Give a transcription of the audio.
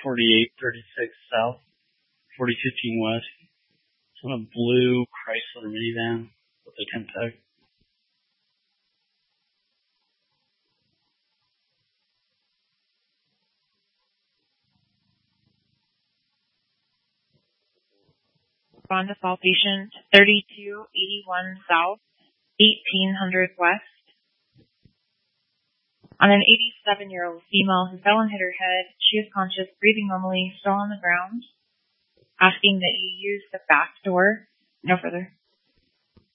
4836 South, 4015 West. It's on a blue Chrysler minivan with a 10 tag. Respond to call patient 3281 South, 1800 West. On an 87-year-old female who fell and hit her head. She is conscious, breathing normally, still on the ground. Asking that you use the back door. No further.